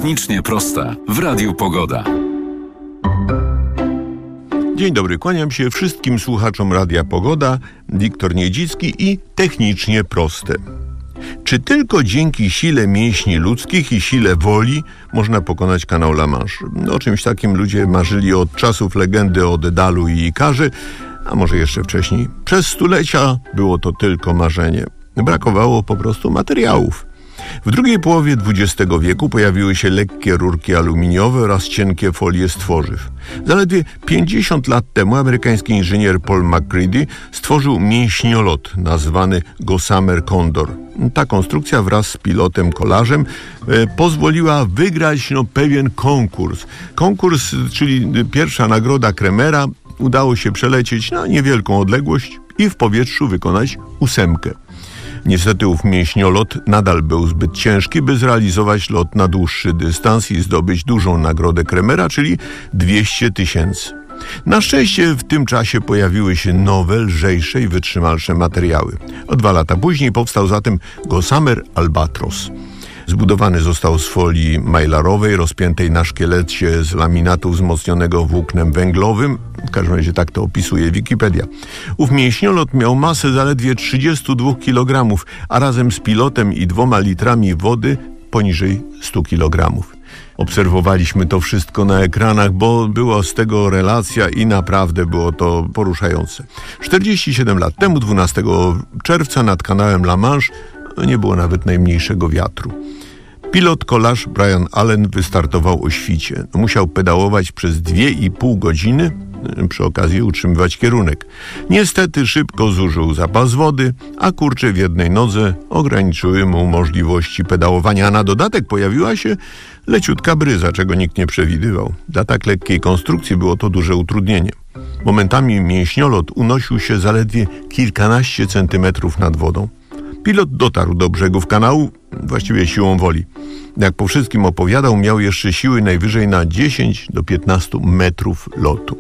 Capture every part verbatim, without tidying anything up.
Technicznie proste w Radiu Pogoda. Dzień dobry, kłaniam się wszystkim słuchaczom Radia Pogoda, Wiktor Niedzicki i Technicznie proste. Czy tylko dzięki sile mięśni ludzkich i sile woli można pokonać kanał La Manche? O czymś takim ludzie marzyli od czasów legendy o Dedalu i Ikarze, a może jeszcze wcześniej. Przez stulecia było to tylko marzenie. Brakowało po prostu materiałów. W drugiej połowie dwudziestego wieku pojawiły się lekkie rurki aluminiowe oraz cienkie folie z tworzyw. Zaledwie pięćdziesiąt lat temu amerykański inżynier Paul MacCready stworzył mięśniolot nazwany Gossamer Condor. Ta konstrukcja wraz z pilotem kolarzem e, pozwoliła wygrać no, pewien konkurs. Konkurs, czyli pierwsza nagroda Kremera, udało się przelecieć na niewielką odległość i w powietrzu wykonać ósemkę. Niestety ów mięśniolot nadal był zbyt ciężki, by zrealizować lot na dłuższy dystans i zdobyć dużą nagrodę Kremera, czyli dwieście tysięcy. Na szczęście w tym czasie pojawiły się nowe, lżejsze i wytrzymalsze materiały. O dwa lata później powstał zatem Gossamer Albatros. Zbudowany został z folii mylarowej rozpiętej na szkielecie z laminatu wzmocnionego włóknem węglowym. W każdym razie tak to opisuje Wikipedia. Ów mięśniolot miał masę zaledwie trzydzieści dwa kilogramy, a razem z pilotem i dwoma litrami wody poniżej sto kilogramów. Obserwowaliśmy to wszystko na ekranach, bo była z tego relacja i naprawdę było to poruszające. czterdzieści siedem lat temu, dwunastego czerwca, nad kanałem La Manche nie było nawet najmniejszego wiatru. Pilot kolarz Brian Allen wystartował o świcie. Musiał pedałować przez dwie i pół godziny, przy okazji utrzymywać kierunek. Niestety szybko zużył zapas wody, a kurcze w jednej nodze ograniczyły mu możliwości pedałowania, a na dodatek pojawiła się leciutka bryza, czego nikt nie przewidywał. Dla tak lekkiej konstrukcji było to duże utrudnienie. Momentami mięśniolot unosił się zaledwie kilkanaście centymetrów nad wodą. Pilot dotarł do brzegów kanału, właściwie siłą woli. Jak po wszystkim opowiadał, miał jeszcze siły najwyżej na dziesięć do piętnastu metrów lotu.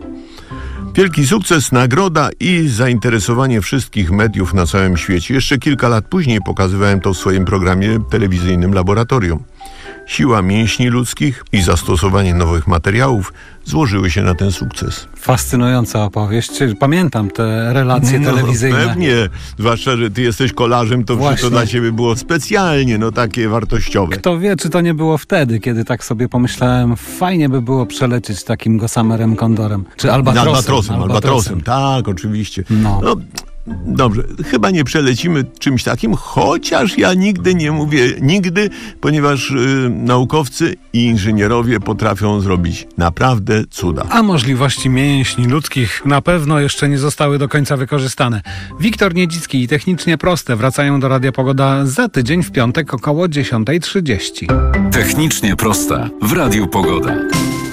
Wielki sukces, nagroda i zainteresowanie wszystkich mediów na całym świecie. Jeszcze kilka lat później pokazywałem to w swoim programie telewizyjnym Laboratorium. Siła mięśni ludzkich i zastosowanie nowych materiałów złożyły się na ten sukces. Fascynująca opowieść. Pamiętam te relacje no, telewizyjne. Pewnie, zwłaszcza, że ty jesteś kolarzem, to wszystko dla ciebie było specjalnie, no takie wartościowe. Kto wie, czy to nie było wtedy, kiedy tak sobie pomyślałem, fajnie by było przelecieć takim Gossamerem Condorem, czy Albatrosem. Albatrosem, Albatrosem, tak, oczywiście. No. no Dobrze, chyba nie przelecimy czymś takim, chociaż ja nigdy nie mówię nigdy, ponieważ y, naukowcy i inżynierowie potrafią zrobić naprawdę cuda. A możliwości mięśni ludzkich na pewno jeszcze nie zostały do końca wykorzystane. Wiktor Niedzicki i Technicznie proste wracają do Radia Pogoda za tydzień w piątek około dziesiąta trzydzieści. Technicznie proste w Radiu Pogoda.